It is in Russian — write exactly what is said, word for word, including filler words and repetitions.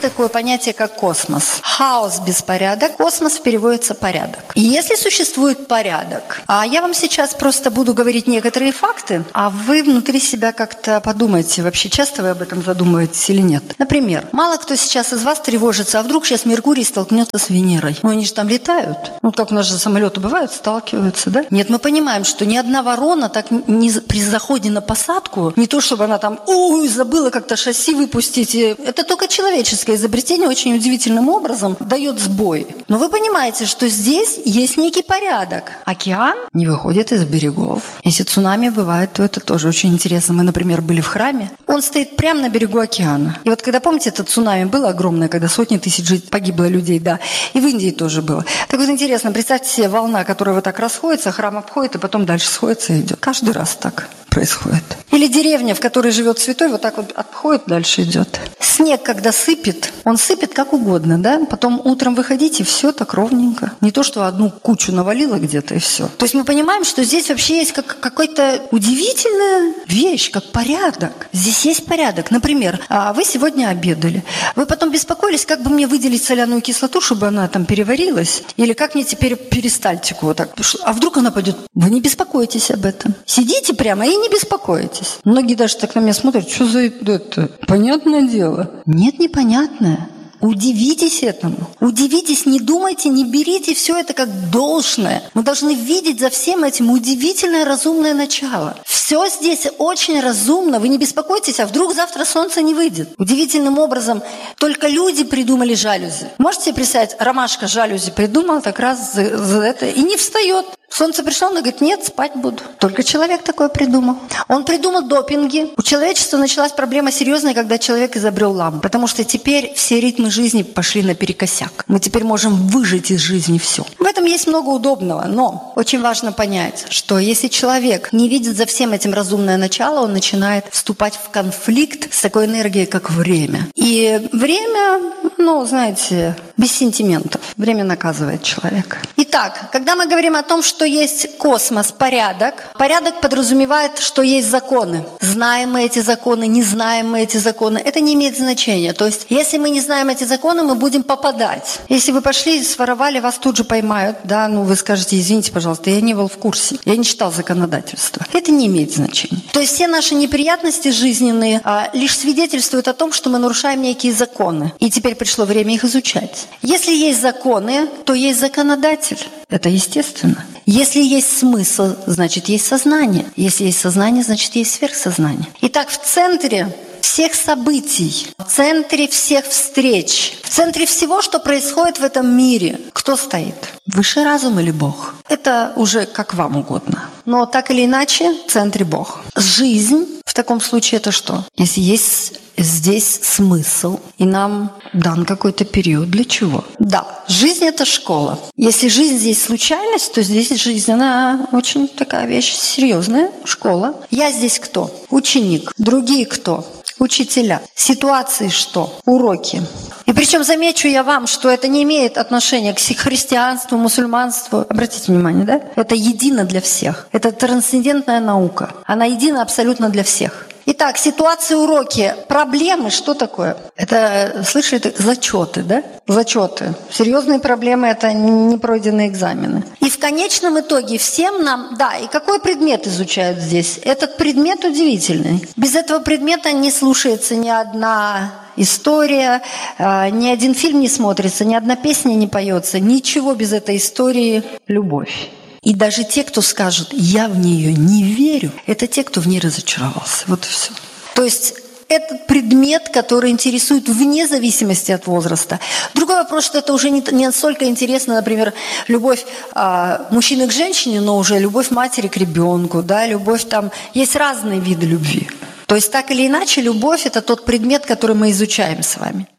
такое понятие, как космос. Хаос – беспорядок, космос переводится порядок. И если существует порядок, а я вам сейчас просто буду говорить некоторые факты, а вы внутри себя как-то подумайте, вообще часто вы об этом задумываетесь или нет. Например, мало кто сейчас из вас тревожится, а вдруг сейчас Меркурий столкнется с Венерой. Ну, они же там летают. Ну, как у нас же самолеты бывают, сталкиваются, да? Нет, мы понимаем, что ни одна ворона так не, при заходе на посадку, не то чтобы она там, ой, забыла как-то шасси выпустить. Это только человеческое изобретение очень удивительным образом дает сбой. Но вы понимаете, что здесь есть некий порядок. Океан не выходит из берегов. Если цунами бывает, то это тоже очень интересно. Мы, например, были в храме. Он стоит прямо на берегу океана. И вот когда, помните, это цунами было огромное, когда сотни тысяч погибло людей, да. И в Индии тоже было. Так вот интересно, представьте себе волна, которая вот так расходится, храм обходит, и потом дальше сходится и идет. Каждый раз так происходит. Или деревня, в которой живет святой, вот так вот обходит, дальше идет. Снег, когда сыпет, он сыпет как угодно, да? Потом утром выходите, все так ровненько. Не то, что одну кучу навалило где-то и все. То есть мы понимаем, что здесь вообще есть как, какая-то удивительная вещь, как порядок. Здесь есть порядок. Например, вы сегодня обедали. Вы потом беспокоились, как бы мне выделить соляную кислоту, чтобы она там переварилась? Или как мне теперь перистальтику вот так? А вдруг она пойдет? Вы не беспокойтесь об этом. Сидите прямо и не беспокойтесь. Многие даже так на меня смотрят, что за это? Понятное дело. Нет, непонятное. Удивитесь этому. Удивитесь, не думайте, не берите все это как должное. Мы должны видеть за всем этим удивительное разумное начало. Все здесь очень разумно. Вы не беспокойтесь, а вдруг завтра солнце не выйдет. Удивительным образом только люди придумали жалюзи. Можете себе представить, ромашка жалюзи придумал так раз за, за это и не встает. Солнце пришло, он говорит, нет, спать буду. Только человек такое придумал. Он придумал допинги. У человечества началась проблема серьезная, когда человек изобрел лампу. Потому что теперь все ритмы жизни пошли наперекосяк. Мы теперь можем выжать из жизни все. В этом есть много удобного, но очень важно понять, что если человек не видит за всем этим разумное начало, он начинает вступать в конфликт с такой энергией, как время. И время, ну, знаете, без сентиментов. Время наказывает человека. Итак, когда мы говорим о том, что есть космос, порядок, порядок подразумевает, что есть законы. Знаем мы эти законы, не знаем мы эти законы, это не имеет значения. То есть, если мы не знаем эти законы, мы будем попадать. Если вы пошли и своровали, вас тут же поймают, да, ну вы скажете, извините, пожалуйста, я не был в курсе, я не читал законодательство. Это не имеет значения. То есть, все наши неприятности жизненные а, лишь свидетельствуют о том, что мы нарушаем некие законы. И теперь пришло время их изучать. Если есть законы, то есть законодатель. Это естественно. Если есть смысл, значит, есть сознание. Если есть сознание, значит, есть сверхсознание. Итак, в центре всех событий, в центре всех встреч, в центре всего, что происходит в этом мире, кто стоит? Высший разум или Бог? Это уже как вам угодно. Но так или иначе, в центре Бог. Жизнь в таком случае это что? Если есть здесь смысл, и нам дан какой-то период. Для чего? Да, жизнь – это школа. Если жизнь здесь случайность, то здесь жизнь, она очень такая вещь серьезная, школа. Я здесь кто? Ученик. Другие кто? Учителя. Ситуации что? Уроки. И причем замечу я вам, что это не имеет отношения к христианству, мусульманству. Обратите внимание, да? Это едино для всех. Это трансцендентная наука. Она едина абсолютно для всех. Итак, ситуации, уроки, проблемы, что такое? Это, слышали, это зачеты, да? Зачеты. Серьезные проблемы – это непройденные экзамены. И в конечном итоге всем нам, да, и какой предмет изучают здесь? Этот предмет удивительный. Без этого предмета не слушается ни одна история, ни один фильм не смотрится, ни одна песня не поется, ничего без этой истории – любовь. И даже те, кто скажет «я в нее не верю», это те, кто в ней разочаровался. Вот и все. То есть этот предмет, который интересует вне зависимости от возраста. Другой вопрос, что это уже не, не настолько интересно, например, любовь а, мужчины к женщине, но уже любовь матери к ребенку, да, любовь там… Есть разные виды любви. То есть так или иначе, любовь – это тот предмет, который мы изучаем с вами.